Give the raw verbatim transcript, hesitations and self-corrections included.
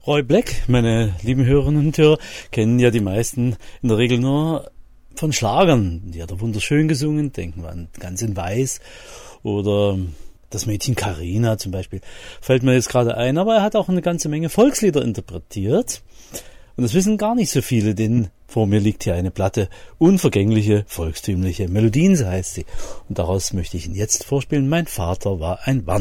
Roy Black, meine lieben Hörerinnen und Hörer, kennen ja die meisten in der Regel nur von Schlagern. Die hat er wunderschön gesungen, denken wir an Ganz in Weiß oder das Mädchen Carina zum Beispiel, fällt mir jetzt gerade ein. Aber er hat auch eine ganze Menge Volkslieder interpretiert. Und das wissen gar nicht so viele, denn vor mir liegt hier eine Platte, unvergängliche, volkstümliche Melodien, so heißt sie. Und daraus möchte ich Ihnen jetzt vorspielen, Mein Vater war ein Wanderer.